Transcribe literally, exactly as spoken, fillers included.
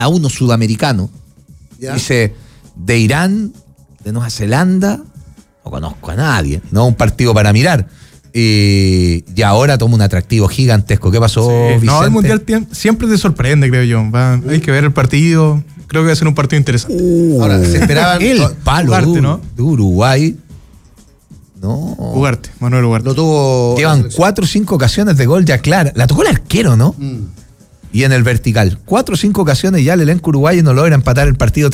a uno sudamericano. ¿Ya? Dice, de Irán, de Nueva Zelanda, no conozco a nadie, no un partido para mirar. Y, y ahora toma un atractivo gigantesco. ¿Qué pasó, sí, Vicente? No, el Mundial siempre te sorprende, creo yo. Va, uh. Hay que ver el partido. Creo que va a ser un partido interesante. Uh, ahora, se esperaban el palo Ugarte, de, ¿no? de Uruguay. No. Ugarte, Manuel Ugarte. Lo tuvo. Llevan cuatro o cinco ocasiones de gol ya clara. La tocó el arquero, ¿no? Mm. Y en el vertical. Cuatro o cinco ocasiones ya el elenco uruguayo no logra empatar el partido